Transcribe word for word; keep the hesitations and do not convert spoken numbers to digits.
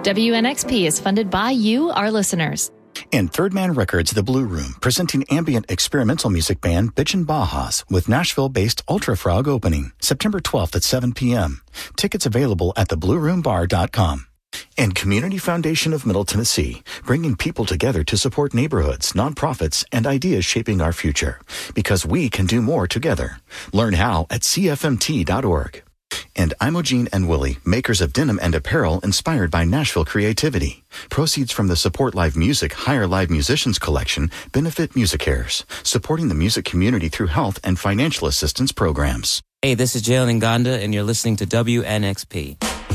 W N X P is funded by you, our listeners. And Third Man Records, The Blue Room, presenting ambient experimental music band Bitchin' Bajas with Nashville-based Ultra Frog opening September twelfth at seven p.m. Tickets available at the blue room bar dot com. And Community Foundation of Middle Tennessee, bringing people together to support neighborhoods, nonprofits, and ideas shaping our future. Because we can do more together. Learn how at c f m t dot org. And Imogene and Willie, makers of denim and apparel inspired by Nashville creativity. Proceeds from the Support Live Music Hire Live Musicians collection benefit MusiCares, supporting the music community through health and financial assistance programs. Hey, this is Jalen Nganda, and you're listening to W N X P.